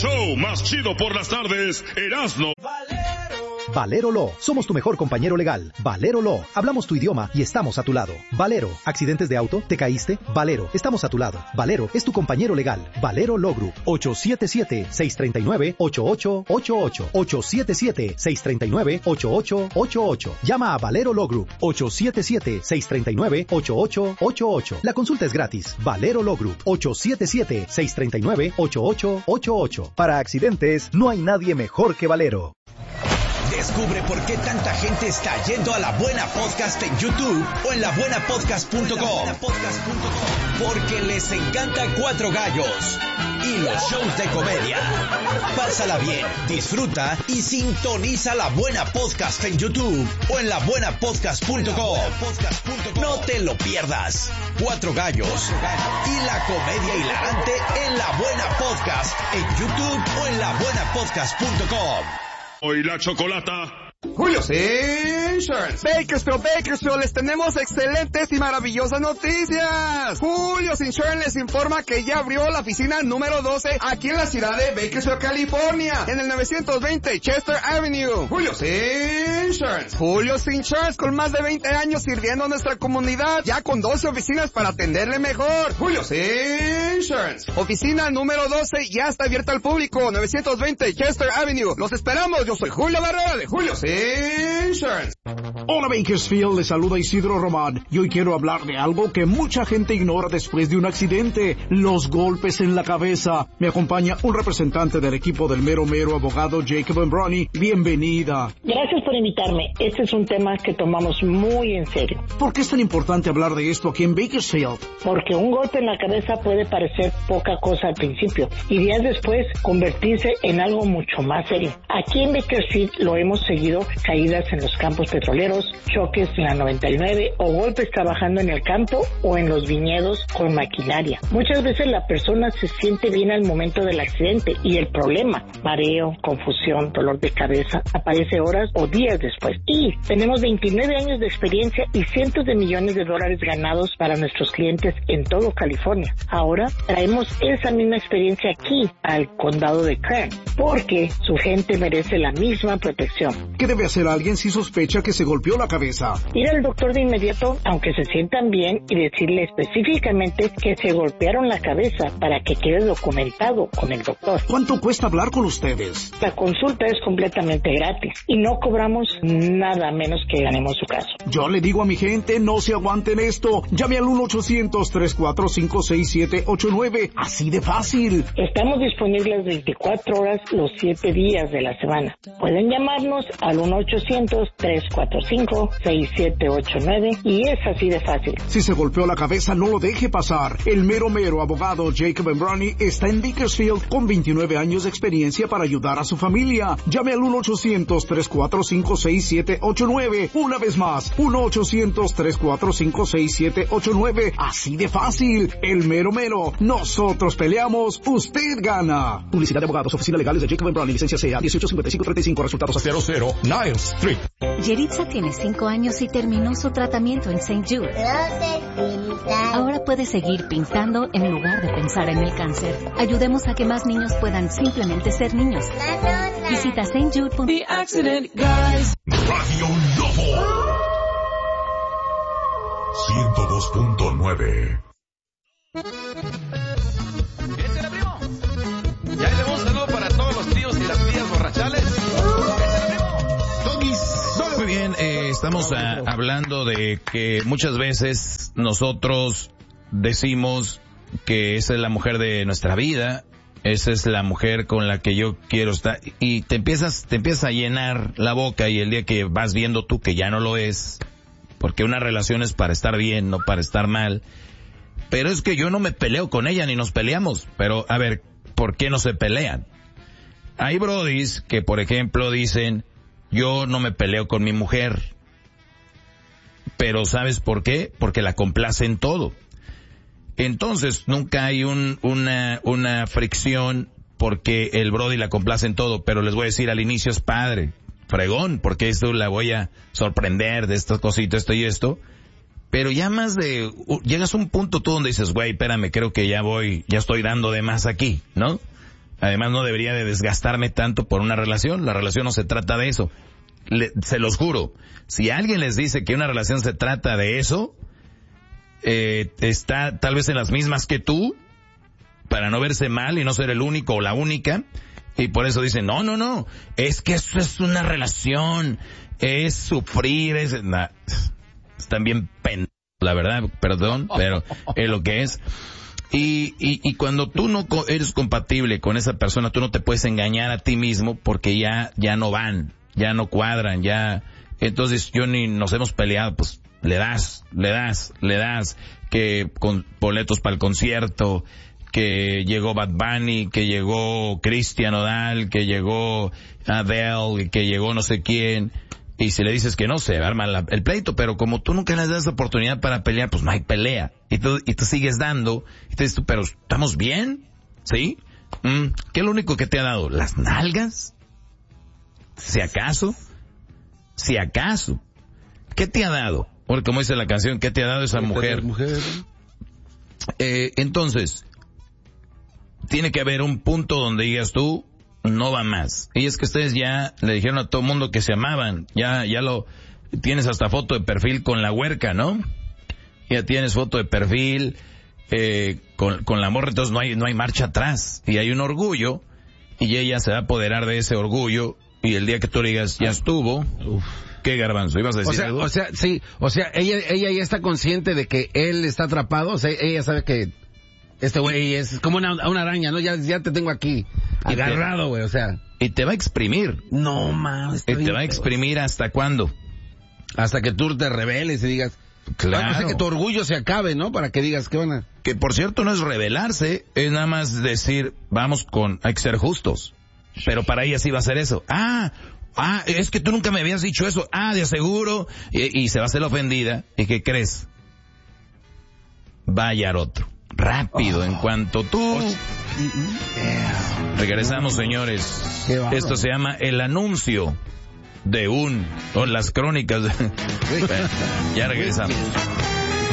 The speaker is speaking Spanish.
show más chido por las tardes, Erasmo. Valero Law, somos tu mejor compañero legal. Valero Law, hablamos tu idioma y estamos a tu lado. Valero, ¿accidentes de auto? ¿Te caíste? Valero, estamos a tu lado. Valero es tu compañero legal. Valero Law Group, 877-639-8888. 877-639-8888. Llama a Valero Law Group, 877-639-8888. La consulta es gratis. Valero Law Group, 877-639-8888. Para accidentes, no hay nadie mejor que Valero. Descubre por qué tanta gente está yendo a La Buena Podcast en YouTube o en labuenapodcast.com. Porque les encanta Cuatro Gallos y los shows de comedia. Pásala bien, disfruta y sintoniza La Buena Podcast en YouTube o en labuenapodcast.com. No te lo pierdas. Cuatro Gallos y la comedia hilarante en La Buena Podcast en YouTube o en labuenapodcast.com. Hoy la chocolata. Julio's Insurance. Bakersfield, les tenemos excelentes y maravillosas noticias. Julio's Insurance les informa que ya abrió la oficina número 12 aquí en la ciudad de Bakersfield, California, en el 920 Chester Avenue. Julio's Insurance. Julio's Insurance, con más de 20 años sirviendo a nuestra comunidad, ya con 12 oficinas para atenderle mejor. Julio's Insurance. Oficina número 12 ya está abierta al público, 920 Chester Avenue. Los esperamos. Yo soy Julio Barrera de Julio's Insurance. Hola Bakersfield, les saluda Isidro Román y hoy quiero hablar de algo que mucha gente ignora después de un accidente: los golpes en la cabeza. Me acompaña un representante del equipo del mero abogado Jacob Embroni. Bienvenida. Gracias por invitarme. Este es un tema que tomamos muy en serio. ¿Por qué es tan importante hablar de esto aquí en Bakersfield? Porque un golpe en la cabeza puede parecer poca cosa al principio y días después convertirse en algo mucho más serio. Aquí en Bakersfield lo hemos seguido: caídas en los campos petroleros, choques en la 99 o golpes trabajando en el campo o en los viñedos con maquinaria. Muchas veces la persona se siente bien al momento del accidente y el problema, mareo, confusión, dolor de cabeza, aparece horas o días después. Y tenemos 29 años de experiencia y cientos de millones de dólares ganados para nuestros clientes en todo California. Ahora traemos esa misma experiencia aquí al condado de Kern, porque su gente merece la misma protección. ¿Qué debe hacer alguien si sospecha que se golpeó la cabeza? Ir al doctor de inmediato, aunque se sientan bien, y decirle específicamente que se golpearon la cabeza para que quede documentado con el doctor. ¿Cuánto cuesta hablar con ustedes? La consulta es completamente gratis y no cobramos nada menos que ganemos su caso. Yo le digo a mi gente, no se aguanten esto. Llame al 1-800-345-6789. Así de fácil. Estamos disponibles 24 horas los 7 días de la semana. Pueden llamarnos al 1-800-345-6789 y es así de fácil. Si se golpeó la cabeza, no lo deje pasar. El mero abogado Jacob Embroni está en Bakersfield con 29 años de experiencia para ayudar a su familia. Llame al 1-800-345-6789. Una vez más, 1-800-345-6789. Así de fácil. El mero. Nosotros peleamos, usted gana. Publicidad de abogados, oficinas legales de Jacob Embroni, licencia CA 185535, resultados 00 Niles Street. Yeritza tiene 5 años y terminó su tratamiento en St. Jude. Ahora puede seguir pintando en lugar de pensar en el cáncer. Ayudemos a que más niños puedan simplemente ser niños. Visita stjude.com. The Accident Guys. Radio Lobo 102.9. Ya le damos un saludo para todos los tíos y las tías borrachales. Muy bien, estamos hablando de que muchas veces nosotros decimos que esa es la mujer de nuestra vida, esa es la mujer con la que yo quiero estar, y te empiezas a llenar la boca, y el día que vas viendo tú que ya no lo es, porque una relación es para estar bien, no para estar mal. Pero es que yo no me peleo con ella, ni nos peleamos. Pero, a ver, ¿por qué no se pelean? Hay brodis que, por ejemplo, dicen: yo no me peleo con mi mujer. Pero ¿sabes por qué? Porque la complace en todo. Entonces, nunca hay una fricción porque el brody la complace en todo. Pero les voy a decir, al inicio es padre, fregón, porque esto la voy a sorprender de estas cositas, esto y esto. Pero ya llegas a un punto tú donde dices: güey, espérame, creo que ya estoy dando de más aquí, ¿no? Además no debería de desgastarme tanto por una relación. La relación no se trata de eso. Se los juro, si alguien les dice que una relación se trata de eso, está tal vez en las mismas que tú, para no verse mal y no ser el único o la única, y por eso dicen, no, es que eso es una relación, es sufrir, están bien la verdad, perdón, pero es lo que es. Y cuando tú no eres compatible con esa persona, tú no te puedes engañar a ti mismo porque ya no van, ya no cuadran, ya. Entonces yo ni nos hemos peleado, pues le das, que con boletos para el concierto, que llegó Bad Bunny, que llegó Cristian Nodal, que llegó Adele, que llegó no sé quién. Y si le dices que no, se arma el pleito, pero como tú nunca les das oportunidad para pelear, pues no hay pelea. Y tú sigues dando, y te dices tú, pero ¿estamos bien? ¿Sí? ¿Qué es lo único que te ha dado? ¿Las nalgas? ¿Si acaso? ¿Qué te ha dado? Porque como dice la canción, ¿qué te ha dado esa mujer? Entonces, tiene que haber un punto donde digas tú, no va más. Y es que ustedes ya le dijeron a todo el mundo que se amaban. Ya lo tienes hasta foto de perfil con la huerca, ¿no? Ya tienes foto de perfil con la morra, entonces no hay marcha atrás. Y hay un orgullo y ella se va a apoderar de ese orgullo y el día que tú le digas, ya estuvo. Uf. ¿Qué, Garbanzo? ¿Ibas a decir algo? O sea, sí. O sea, ella ya está consciente de que él está atrapado. O sea, ella sabe que este güey es como una araña, ¿no? Ya te tengo aquí, agarrado, güey, o sea. Y te va a exprimir. No, mames. Y te va a exprimir ¿hasta cuándo? Hasta que tú te rebeles y digas. Claro. O sea, que tu orgullo se acabe, ¿no? Para que digas, ¿qué van a...? Que por cierto no es rebelarse, es nada más decir, hay que ser justos. Pero para ella sí va a ser eso. Es que tú nunca me habías dicho eso. De aseguro. Y se va a hacer la ofendida. ¿Y qué crees? Va a hallar otro. Rápido, en cuanto tú... Regresamos, señores. Esto se llama El Anuncio de las crónicas. Ya regresamos.